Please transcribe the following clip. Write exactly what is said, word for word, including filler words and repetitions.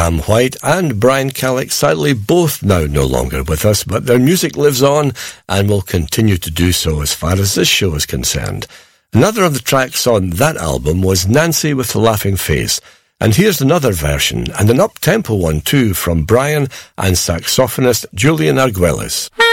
Sam White and Brian Kellick, sadly both now no longer with us, but their music lives on and will continue to do so as far as this show is concerned. Another of the tracks on that album was Nancy with the Laughing Face, and here's another version, and an up-tempo one too, from Brian and saxophonist Julian Arguelles.